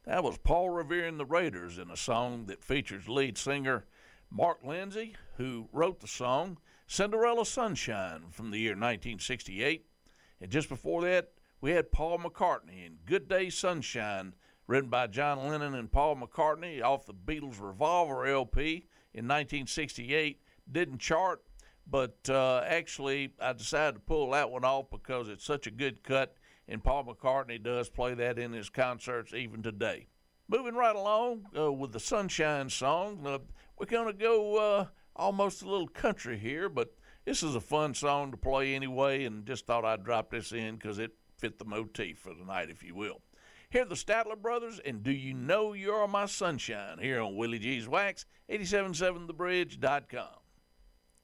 That was Paul Revere and the Raiders in a song that features lead singer Mark Lindsay, who wrote the song Cinderella Sunshine from the year 1968. And just before that, we had Paul McCartney in Good Day Sunshine, written by John Lennon and Paul McCartney off the Beatles' Revolver LP in 1968. Didn't chart, but actually I decided to pull that one off because it's such a good cut, and Paul McCartney does play that in his concerts even today. Moving right along with the Sunshine song, we're going to go almost a little country here, but this is a fun song to play anyway, and just thought I'd drop this in because it fit the motif for the night, if you will. Here are the Statler Brothers, and Do You Know You're My Sunshine, here on Willie G's Wax, 877thebridge.com.